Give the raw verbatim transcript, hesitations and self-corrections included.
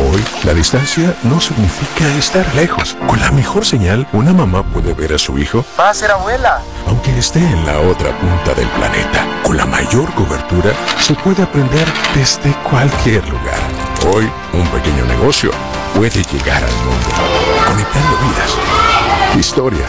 Hoy, la distancia no significa estar lejos. Con la mejor señal, una mamá puede ver a su hijo. Va a ser abuela. Aunque esté en la otra punta del planeta, con la mayor cobertura, se puede aprender desde cualquier lugar. Hoy, un pequeño negocio puede llegar al mundo, conectando vidas, historias